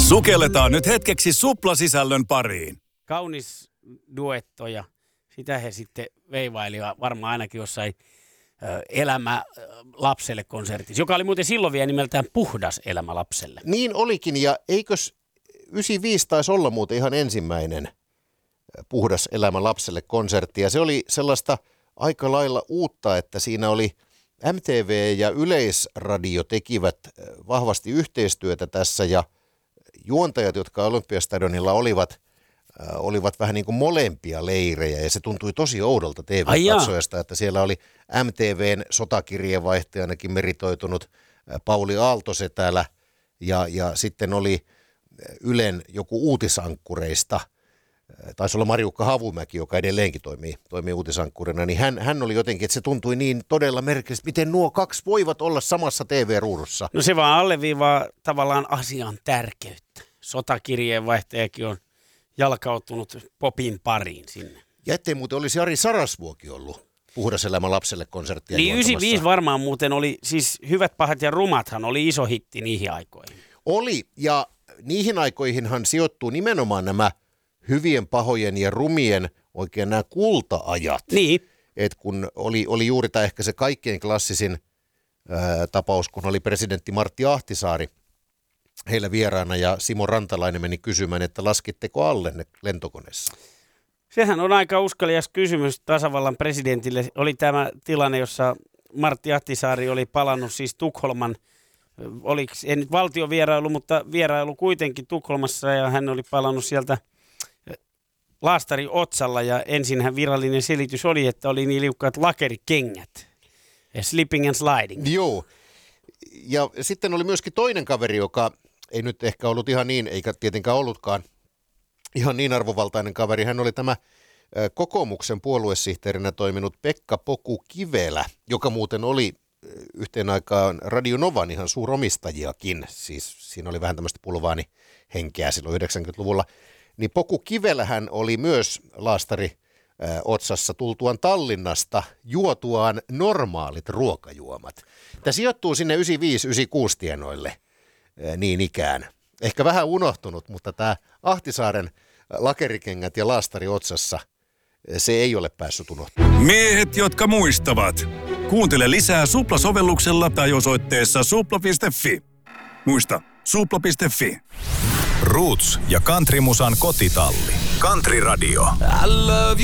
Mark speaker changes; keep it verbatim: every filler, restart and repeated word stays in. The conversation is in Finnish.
Speaker 1: Sukelletaan nyt hetkeksi suplasisällön pariin.
Speaker 2: Kaunis duetto ja sitä he sitten veivailivat varmaan ainakin jossain ö, Elämä lapselle -konsertissa, joka oli muuten silloin vielä nimeltään Puhdas elämä lapselle.
Speaker 3: Niin olikin, ja eikös yhdeksänkymmentäviisi taisi olla muuten ihan ensimmäinen Puhdas elämä lapselle -konsertti, ja se oli sellaista aika lailla uutta, että siinä oli M T V ja Yleisradio tekivät vahvasti yhteistyötä tässä, ja juontajat, jotka Olympiastadionilla olivat, äh, olivat vähän niin kuin molempia leirejä, ja se tuntui tosi oudolta T V-katsojasta, että siellä oli M T V:n sotakirjeenvaihtajanakin meritoitunut äh, Pauli Aaltosetälä, ja, ja sitten oli Ylen joku uutisankkureista, taisi olla Marjukka Havumäki, joka edelleenkin toimii, toimii uutisankkurina, niin hän, hän oli jotenkin, että se tuntui niin todella merkillisesti, miten nuo kaksi voivat olla samassa T V-ruudussa.
Speaker 2: No se vaan alleviivaa tavallaan asian tärkeyttä. Sotakirjeenvaihtajakin on jalkautunut popin pariin sinne.
Speaker 3: Ja ettei muuten olisi Ari Sarasvuokin ollut Puhdas elämä lapselle -konserttia
Speaker 2: niin
Speaker 3: juontamassa.
Speaker 2: yhdeksänkymmentäviisi varmaan muuten oli, siis Hyvät, pahat ja rumathan oli iso hitti niihin aikoihin.
Speaker 3: Oli, ja niihin aikoihinhan sijoittuu nimenomaan nämä hyvien, pahojen ja rumien oikein nämä kulta-ajat.
Speaker 2: Niin.
Speaker 3: Et kun oli, oli juuri tämä ehkä se kaikkein klassisin ää, tapaus, kun oli presidentti Martti Ahtisaari heillä vieraana ja Simo Rantalainen meni kysymään, että laskitteko alle ne lentokoneessa?
Speaker 2: Sehän on aika uskalias kysymys tasavallan presidentille. Oli tämä tilanne, jossa Martti Ahtisaari oli palannut siis Tukholman, oliko, ei nyt valtiovierailu, mutta vierailu kuitenkin Tukholmassa, ja hän oli palannut sieltä laastari otsalla, ja ensinhän virallinen selitys oli, että oli niin liukkaat lakerikengät. Slipping and sliding.
Speaker 3: Joo. Ja sitten oli myöskin toinen kaveri, joka ei nyt ehkä ollut ihan niin, eikä tietenkään ollutkaan ihan niin arvovaltainen kaveri. Hän oli tämä kokoomuksen puoluesihteerinä toiminut Pekka Poku Kivelä, joka muuten oli yhteen aikaan Radio Novan ihan suuromistajiakin. Siis siinä oli vähän tämmöistä pulvaanihenkeä silloin yhdeksänkymmentäluvulla. Niin Poku Kivelähän oli myös laastari äh, otsassa tultuaan Tallinnasta juotuaan normaalit ruokajuomat. Tämä sijoittuu sinne yhdeksänkymmentäviisi yhdeksänkymmentäkuusi tienoille äh, niin ikään. Ehkä vähän unohtunut, mutta tämä Ahtisaaren lakerikengät ja laastari otsassa, äh, se ei ole päässyt unohtumaan.
Speaker 1: Miehet, jotka muistavat. Kuuntele lisää Supla-sovelluksella tai osoitteessa supla piste fi. Muista, supla piste fi.
Speaker 4: Roots ja countrymusan kotitalli. Country Radio.
Speaker 5: I love